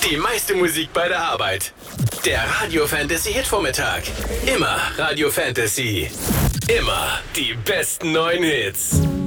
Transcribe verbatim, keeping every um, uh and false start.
Die meiste Musik bei der Arbeit. Der Radio Fantasy Hitvormittag. Immer Radio Fantasy. Immer die besten neuen Hits.